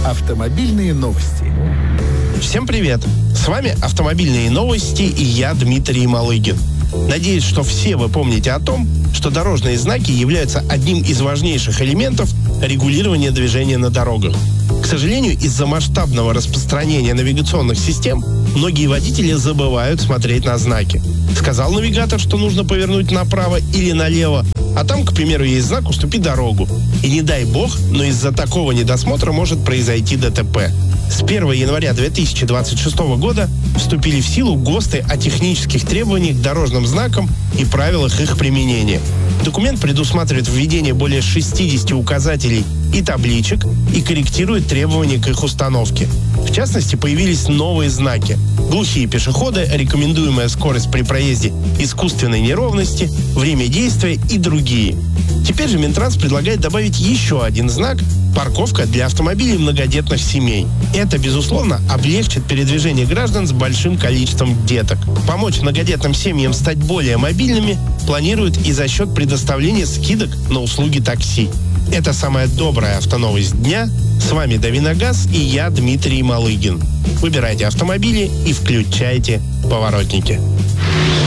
Автомобильные новости. Всем привет! С вами «Автомобильные новости» и я, Дмитрий Малыгин. Надеюсь, что все вы помните о том, что дорожные знаки являются одним из важнейших элементов регулирования движения на дорогах. К сожалению, из-за масштабного распространения навигационных систем многие водители забывают смотреть на знаки. Сказал навигатор, что нужно повернуть направо или налево, а там, к примеру, есть знак «Уступи дорогу». И не дай бог, но из-за такого недосмотра может произойти ДТП. С 1 января 2026 года вступили в силу ГОСТы о технических требованиях к дорожным знакам и правилах их применения. Документ предусматривает введение более 60 указателей и табличек и корректирует требования к их установке. В частности, появились новые знаки: глухие пешеходы, рекомендуемая скорость при проезде искусственной неровности, время действия и другие. Теперь же Минтранс предлагает добавить еще один знак – парковка для автомобилей многодетных семей. Это, безусловно, облегчит передвижение граждан с большим количеством деток. Помочь многодетным семьям стать более мобильными планируют и за счет предоставления скидок на услуги такси. Это самая добрая автоновость дня. С вами Давиногаз и я, Дмитрий Малыгин. Выбирайте автомобили и включайте поворотники.